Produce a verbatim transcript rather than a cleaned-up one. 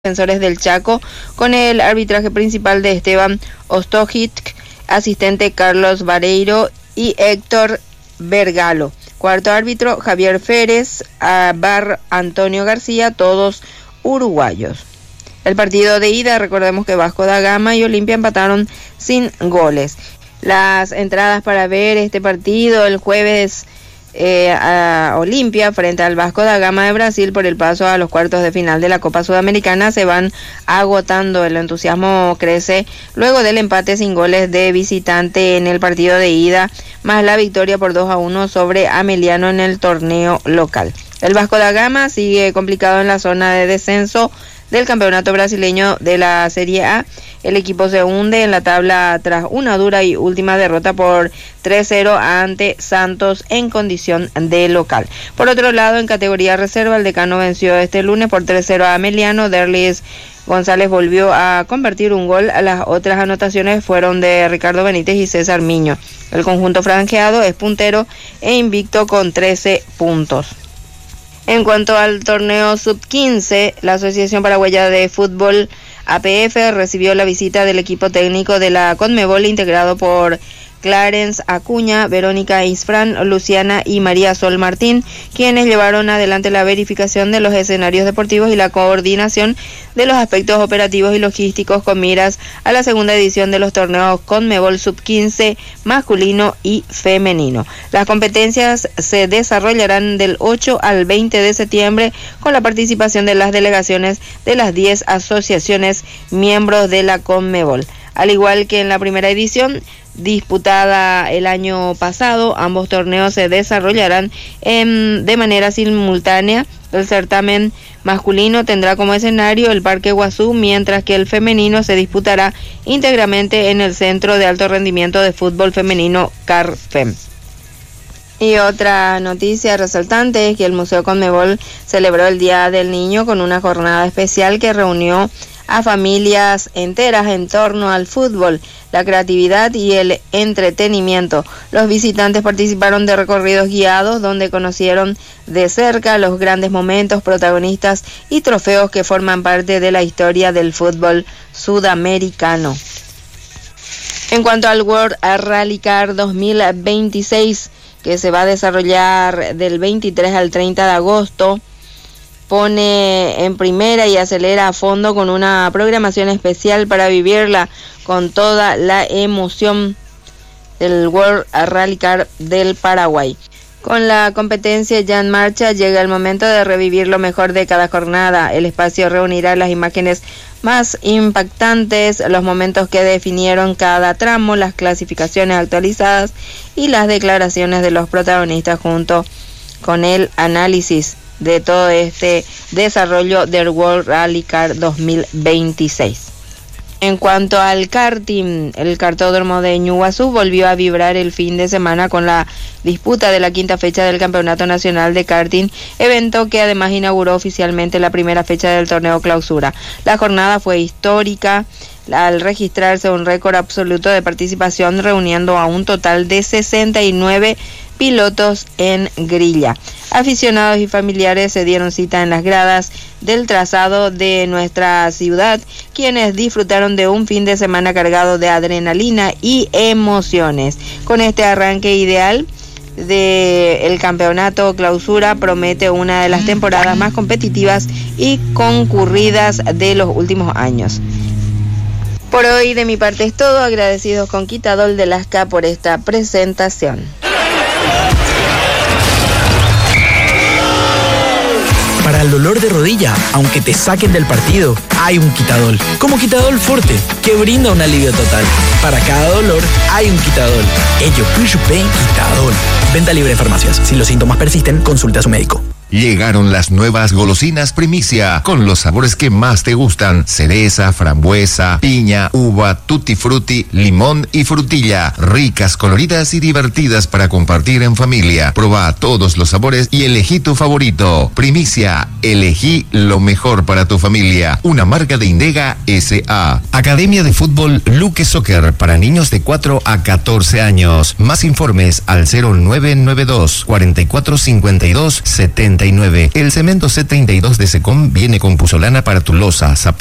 Defensores del Chaco, con el arbitraje principal de Esteban Ostojic, asistente Carlos Vareiro y Héctor Vergalo. Cuarto árbitro Javier Férez, a bar Antonio García, todos uruguayos. El partido de ida, recordemos que Vasco da Gama y Olimpia empataron sin goles. Las entradas para ver este partido el jueves eh, a Olimpia frente al Vasco da Gama de Brasil por el paso a los cuartos de final de la Copa Sudamericana se van agotando. El entusiasmo crece luego del empate sin goles de visitante en el partido de ida, más la victoria por dos a uno sobre Ameliano en el torneo local. El Vasco da Gama sigue complicado en la zona de descenso del campeonato brasileño de la Serie A. El equipo se hunde en la tabla tras una dura y última derrota por tres cero ante Santos en condición de local. Por otro lado, en categoría reserva, el Decano venció este lunes por tres cero a Ameliano. Derlis González volvió a convertir un gol. Las otras anotaciones fueron de Ricardo Benítez y César Miño. El conjunto franjeado es puntero e invicto con trece puntos. En cuanto al torneo sub quince, la Asociación Paraguaya de Fútbol A P F recibió la visita del equipo técnico de la Conmebol integrado por Clarence Acuña, Verónica Isfran, Luciana y María Sol Martín, quienes llevaron adelante la verificación de los escenarios deportivos y la coordinación de los aspectos operativos y logísticos con miras a la segunda edición de los torneos Conmebol sub quince masculino y femenino. Las competencias se desarrollarán del ocho al veinte de septiembre con la participación de las delegaciones de las diez asociaciones miembros de la Conmebol. Al igual que en la primera edición, disputada el año pasado, ambos torneos se desarrollarán en, de manera simultánea. El certamen masculino tendrá como escenario el Parque Guazú, mientras que el femenino se disputará íntegramente en el Centro de Alto Rendimiento de Fútbol Femenino CARFEM. Y otra noticia resaltante es que el Museo Conmebol celebró el Día del Niño con una jornada especial que reunió a familias enteras en torno al fútbol, la creatividad y el entretenimiento. Los visitantes participaron de recorridos guiados donde conocieron de cerca los grandes momentos, protagonistas y trofeos que forman parte de la historia del fútbol sudamericano. En cuanto al World Rally Car dos mil veintiséis, que se va a desarrollar del veintitrés al treinta de agosto, pone en primera y acelera a fondo con una programación especial para vivirla con toda la emoción del World Rally Car del Paraguay. Con la competencia ya en marcha, llega el momento de revivir lo mejor de cada jornada. El espacio reunirá las imágenes más impactantes, los momentos que definieron cada tramo, las clasificaciones actualizadas y las declaraciones de los protagonistas junto con el análisis de todo este desarrollo del World Rally Car dos mil veintiséis. En cuanto al karting, el cartódromo de Ñuguazú volvió a vibrar el fin de semana con la disputa de la quinta fecha del Campeonato Nacional de Karting, evento que además inauguró oficialmente la primera fecha del torneo clausura. La jornada fue histórica al registrarse un récord absoluto de participación, reuniendo a un total de sesenta y nueve pilotos en grilla. Aficionados y familiares se dieron cita en las gradas del trazado de nuestra ciudad, quienes disfrutaron de un fin de semana cargado de adrenalina y emociones. Con este arranque ideal del campeonato clausura promete una de las temporadas más competitivas y concurridas de los últimos años. Por hoy de mi parte es todo, agradecidos con Quitadol de Lasca por esta presentación. Para el dolor de rodilla, aunque te saquen del partido, hay un Quitadol. Como Quitadol Forte, que brinda un alivio total. Para cada dolor, hay un Quitadol. Ello, Pushupé, Quitadol. Venta libre en farmacias. Si los síntomas persisten, consulte a su médico. Llegaron las nuevas golosinas Primicia, con los sabores que más te gustan: cereza, frambuesa, piña, uva, tutti frutti, limón y frutilla. Ricas, coloridas y divertidas para compartir en familia. Proba todos los sabores y elegí tu favorito. Primicia, elegí lo mejor para tu familia. Una marca de Indega S A. Academia de Fútbol Luque Soccer para niños de cuatro a catorce años. Más informes al cero nueve nueve dos, cuatro cuatro cinco dos, siete noventa y nueve. El cemento C treinta y dos de Secom viene con puzolana para tu losa, zapatos,